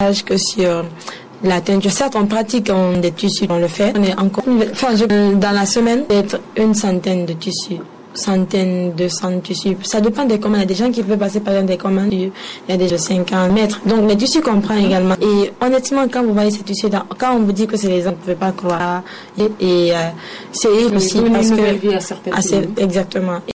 que sur la teinture. Certes, on pratique des tissus, on le fait. On est encore, dans la semaine, peut-être une centaine de tissus. 200 tissus. Ça dépend des commandes. Il y a des gens qui peuvent passer par exemple des commandes. Il y a des de 50 mètres. Donc, les tissus qu'on prend également. Et honnêtement, quand vous voyez ces tissus-là, quand on vous dit que c'est les hommes, vous ne pouvez pas croire. Et c'est aussi parce que, exactement.